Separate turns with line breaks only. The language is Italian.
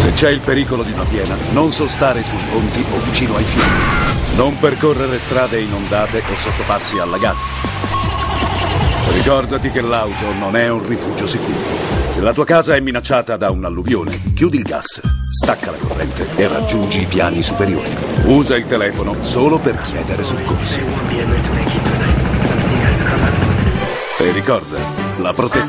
Se c'è il pericolo di una piena, non sostare sui ponti o vicino ai fiumi. Non percorrere strade inondate o sottopassi allagati. Ricordati che l'auto non è un rifugio sicuro. Se la tua casa è minacciata da un'alluvione, chiudi il gas, stacca la corrente e raggiungi i piani superiori. Usa il telefono solo per chiedere soccorso. E ricorda, la protezione